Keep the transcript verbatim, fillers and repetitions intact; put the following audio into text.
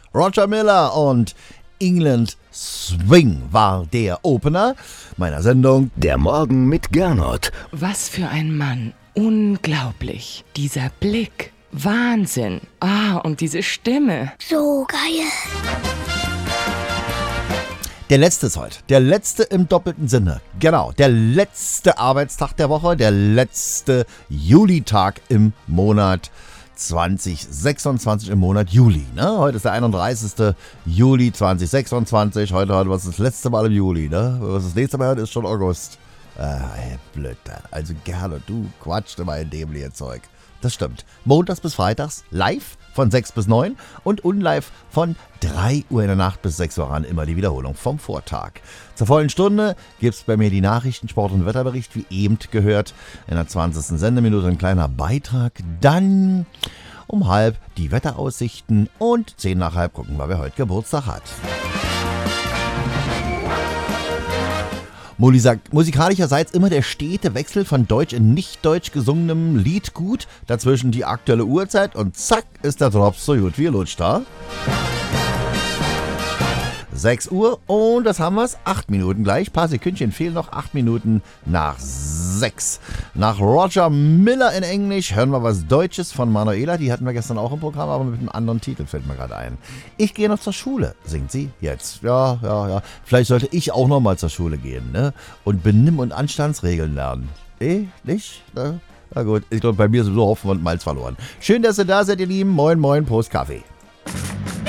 Roger Miller und England Swing war der Opener meiner Sendung Der Morgen mit Gernot. Was für ein Mann. Unglaublich. Dieser Blick. Wahnsinn. Ah, und diese Stimme. So geil. Der letzte ist heute. Der letzte im doppelten Sinne. Genau, der letzte Arbeitstag der Woche, der letzte Julitag im Monat zwanzig sechsundzwanzig, im Monat Juli. Ne? Heute ist der einunddreißigste Juli zwanzig sechsundzwanzig. Heute, heute was ist das letzte Mal im Juli. Ne? Was das nächste Mal heute ist schon August. Ah, ey, blöd. Also gerne, du quatscht immer in dämliche Zeug. Das stimmt. Montags bis freitags live von sechs bis neun und unlive von drei Uhr in der Nacht bis sechs Uhr an. Immer die Wiederholung vom Vortag. Zur vollen Stunde gibt es bei mir die Nachrichten, Sport- und Wetterbericht, wie eben gehört. In der zwanzigsten Sendeminute ein kleiner Beitrag. Dann um halb die Wetteraussichten und zehn nach halb gucken wir, wer heute Geburtstag hat. Musikalischerseits immer der stete Wechsel von deutsch in nicht deutsch gesungenem Lied gut. Dazwischen die aktuelle Uhrzeit und zack ist der Drops so gut wie lutscht da. sechs Uhr und das haben wir's. acht Minuten gleich. Paar Sekündchen fehlen noch. acht Minuten nach sechs. Nach Roger Miller in Englisch hören wir was Deutsches von Manuela. Die hatten wir gestern auch im Programm, aber mit einem anderen Titel fällt mir gerade ein. Ich gehe noch zur Schule, singt sie jetzt. Ja, ja, ja. Vielleicht sollte ich auch noch mal zur Schule gehen, ne? Und Benimm- und Anstandsregeln lernen. Eh, nicht? Ne? Na gut, ich glaube, bei mir ist sowieso Hopfen und Malz verloren. Schön, dass ihr da seid, ihr Lieben. Moin, moin, Prost, Kaffee.